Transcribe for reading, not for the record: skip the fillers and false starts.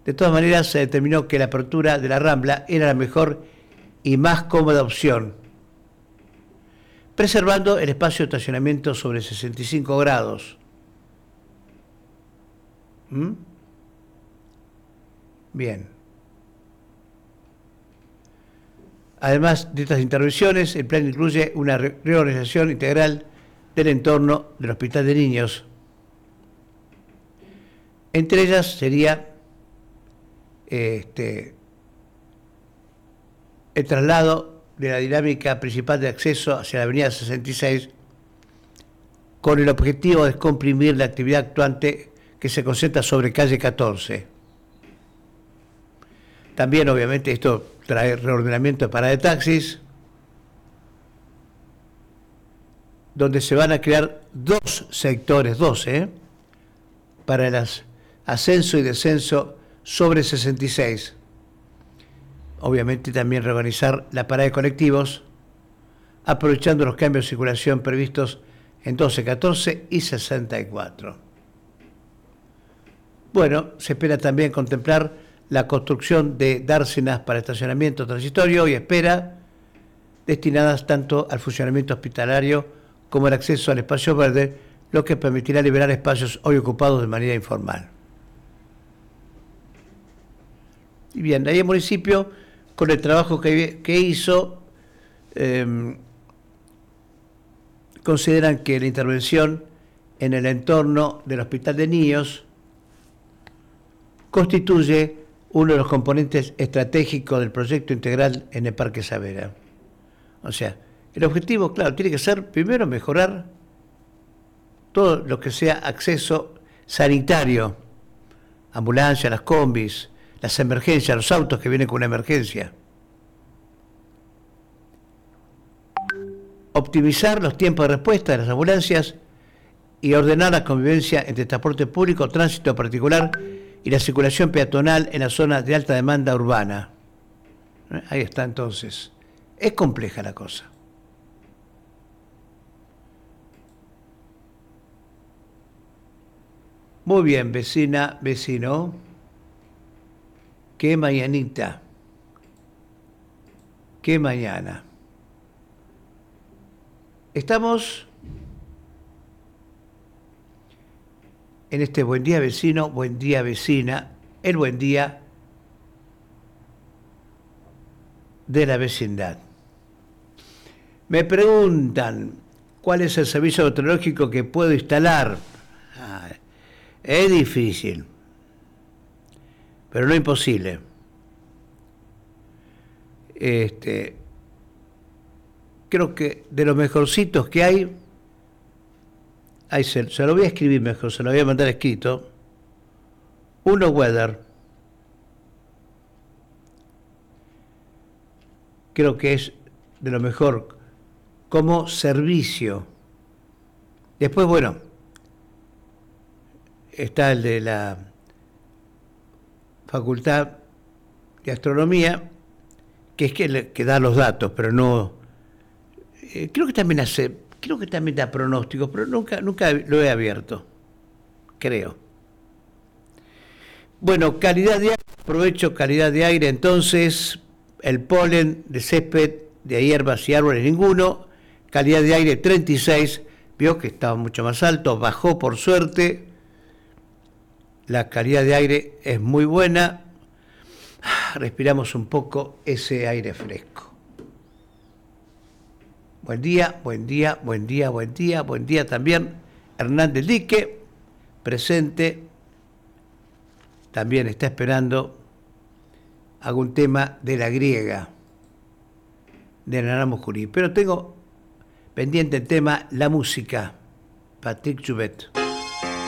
De todas maneras, se determinó que la apertura de la Rambla era la mejor y más cómoda opción, preservando el espacio de estacionamiento sobre 65 grados. Bien. Además de estas intervenciones, el plan incluye una reorganización integral del entorno del Hospital de Niños. Entre ellas sería el traslado de la dinámica principal de acceso hacia la avenida 66 con el objetivo de descomprimir la actividad actuante que se concentra sobre calle 14. También, obviamente, esto trae reordenamiento de parada de taxis, donde se van a crear dos sectores, para el ascenso y descenso sobre 66. Obviamente también reorganizar la parada de colectivos, aprovechando los cambios de circulación previstos en 12, 14 y 64. Bueno, se espera también contemplar la construcción de dársenas para estacionamiento transitorio y espera, destinadas tanto al funcionamiento hospitalario como al acceso al espacio verde, lo que permitirá liberar espacios hoy ocupados de manera informal. Y bien, ahí el municipio, con el trabajo que hizo, consideran que la intervención en el entorno del Hospital de Niños constituye uno de los componentes estratégicos del proyecto integral en el Parque Saavedra. O sea, el objetivo, claro, tiene que ser primero mejorar todo lo que sea acceso sanitario, ambulancia, las combis, las emergencias, los autos que vienen con una emergencia. Optimizar los tiempos de respuesta de las ambulancias y ordenar la convivencia entre transporte público, tránsito particular y la circulación peatonal en las zonas de alta demanda urbana. Ahí está entonces. Es compleja la cosa. Muy bien, vecina, vecino. Qué mañanita. Qué mañana. Estamos en este buen día vecino, buen día vecina, el buen día de la vecindad. Me preguntan cuál es el servicio meteorológico que puedo instalar. Es difícil, pero no imposible. Creo que de los mejorcitos que hay, se lo voy a escribir mejor, se lo voy a mandar escrito. Uno Weather. Creo que es de lo mejor como servicio. Después, bueno, está el de la Facultad de Astronomía, que es que da los datos, pero no... creo que también da pronósticos, pero nunca lo he abierto, creo. Bueno, calidad de aire, aprovecho calidad de aire, entonces, el polen de césped, de hierbas y árboles ninguno, calidad de aire 36, vio que estaba mucho más alto, bajó por suerte, la calidad de aire es muy buena, respiramos un poco ese aire fresco. Buen día, buen día, buen día, buen día, buen día también. Hernández Dique, presente, también está esperando algún tema de la griega, de Naramo Jurí. Pero tengo pendiente el tema La Música, Patrick Joubert.